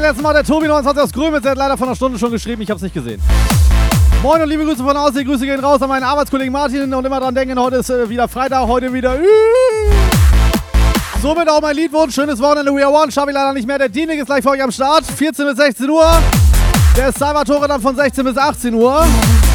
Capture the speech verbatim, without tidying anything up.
letzten Mal der Tobi neunundzwanzig aus Grömitz, der hat leider vor einer Stunde schon geschrieben, ich hab's nicht gesehen. Moin und liebe Grüße von Aussee, Grüße gehen raus an meinen Arbeitskollegen Martin und immer dran denken, heute ist äh, wieder Freitag, heute wieder somit auch mein Liedwunsch, schönes Wochenende, We Are One, schaffe ich leider nicht mehr, der Dienig ist gleich für euch am Start, vierzehn bis sechzehn Uhr, der Salvatore dann von sechzehn bis achtzehn Uhr.